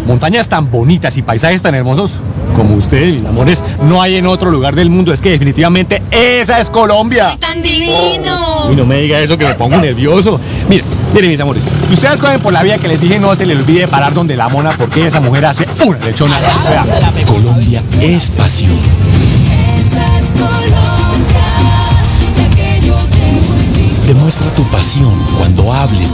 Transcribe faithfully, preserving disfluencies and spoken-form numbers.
montañas tan bonitas y paisajes tan hermosos como usted, mis amores, no hay en otro lugar del mundo. Es que definitivamente esa es Colombia. ¡Ay, tan divino! Y no me diga eso que me pongo nervioso. Mire, miren mis amores, ustedes cogen por la vía que les dije, no se les olvide parar donde la mona, porque esa mujer hace una lechona. Colombia es pasión. Esta es Colombia, la que yo te volví. Demuestra tu pasión cuando hables